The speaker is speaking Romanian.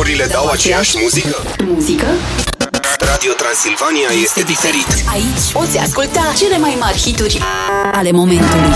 Radiourile dau aceeași muzică? Muzică? Radio Transilvania este diferit. Aici poți asculta cele mai mari hituri ale momentului.